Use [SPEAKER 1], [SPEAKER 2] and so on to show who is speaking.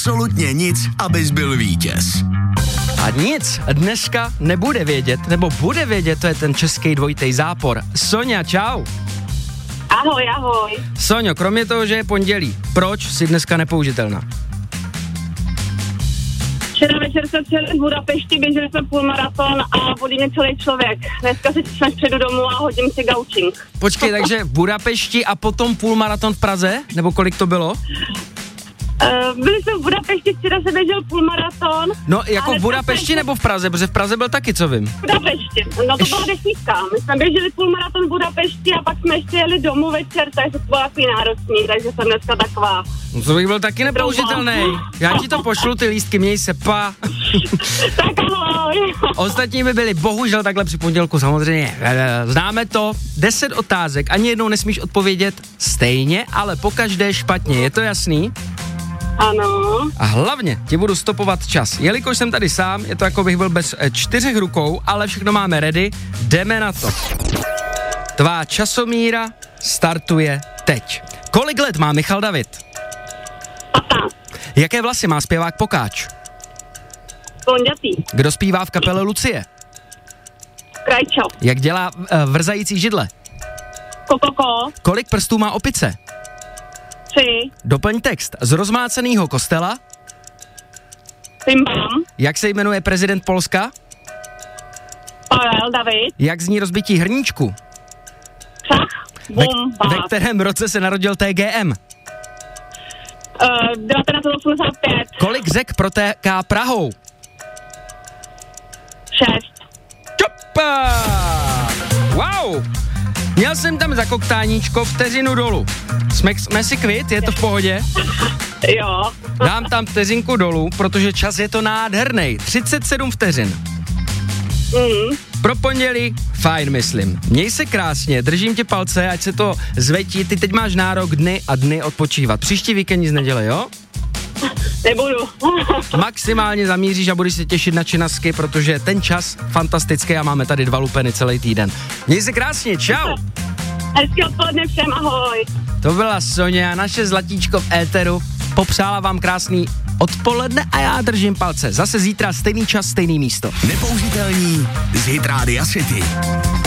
[SPEAKER 1] absolutně nic, abys byl vítěz.
[SPEAKER 2] A nic dneska nebude vědět, nebo bude vědět, to je ten český dvojitej zápor. Soňa, čau.
[SPEAKER 3] Ahoj, ahoj.
[SPEAKER 2] Soňo, kromě toho, že je pondělí, proč jsi dneska nepoužitelná?
[SPEAKER 3] Včera večer jsme přijeli v Budapešti, běželi jsme půlmaraton a vodí mě celý člověk. Dneska si přijedu domů a hodím si gaučing.
[SPEAKER 2] Počkej, takže v Budapešti a potom půlmaraton v Praze? Nebo kolik to bylo?
[SPEAKER 3] Byli jsme v Budapešti, včera se běžel půlmaraton.
[SPEAKER 2] No, jako v Budapešti nebo v Praze? Protože v Praze byl taky, co vím.
[SPEAKER 3] V Budapešti, no to byla desítka. My jsme běželi půlmaraton v Budapešti a pak jsme ještě jeli domů večer, takže to bylo takový náročný, takže jsem dneska taková.
[SPEAKER 2] No to bych byl taky nepoužitelný. Já ti to pošlu, ty lístky, měj se, pa.
[SPEAKER 3] Tak ahoj.
[SPEAKER 2] Ostatní by byli bohužel takhle při pondělku, samozřejmě. Známe to, 10 otázek, ani jednou nesmíš odpovědět stejně, ale pokaždé špatně, je to jasný?
[SPEAKER 3] Ano.
[SPEAKER 2] A hlavně ti budu stopovat čas. Jelikož jsem tady sám, je to jako bych byl bez 4 rukou, ale všechno máme ready, jdeme na to. Tvá časomíra startuje teď. Kolik let má Michal David?
[SPEAKER 3] 15.
[SPEAKER 2] Jaké vlasy má zpěvák Pokáč?
[SPEAKER 3] Blondětý.
[SPEAKER 2] Kdo zpívá v kapele Lucie?
[SPEAKER 3] Krajčo.
[SPEAKER 2] Jak dělá vrzající židle?
[SPEAKER 3] Kokoko.
[SPEAKER 2] Kolik prstů má opice?
[SPEAKER 3] 3.
[SPEAKER 2] Doplň text. Z rozmácenýho kostela?
[SPEAKER 3] Pimbam.
[SPEAKER 2] Jak se jmenuje prezident Polska?
[SPEAKER 3] Pavel David.
[SPEAKER 2] Jak zní rozbití hrníčku?
[SPEAKER 3] Křach. Bum.
[SPEAKER 2] Ve kterém roce se narodil TGM?
[SPEAKER 3] 1985.
[SPEAKER 2] Kolik řek protéká Prahou?
[SPEAKER 3] 6.
[SPEAKER 2] Čopa! Wow! Měl jsem tam za koktáníčko vteřinu dolů. Jsme si kvit, je to v pohodě?
[SPEAKER 3] Jo.
[SPEAKER 2] Dám tam vteřinku dolů, protože čas je to nádherný. 37 vteřin. Pro pondělí, fajn myslím. Měj se krásně, držím ti palce, ať se to zvetí. Ty teď máš nárok dny a dny odpočívat. Příští víkend nic nedělej, jo?
[SPEAKER 3] Nebudu.
[SPEAKER 2] Maximálně zamíříš a budeš se těšit na činasky, protože ten čas fantastický a máme tady 2 lupeny celý týden. Měj se krásně, čau!
[SPEAKER 3] Hezký odpoledne všem, ahoj.
[SPEAKER 2] To byla Soňa, naše zlatíčko v éteru. Popřála vám krásný odpoledne a já držím palce. Zase zítra stejný čas, stejný místo.
[SPEAKER 1] Nepoužitelní z Hit Rádia City.